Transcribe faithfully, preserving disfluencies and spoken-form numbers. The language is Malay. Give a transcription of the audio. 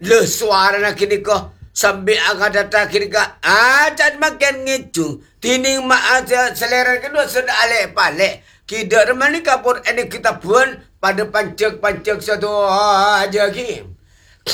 Le suara nak kini ko. Sambil akan datang kini ka. Ah, tak makan ngicu. Tining mak aja selera kedua sudah alek palek. Kita remani kapur ini kita pun pada pancak-pancak satu aja ki.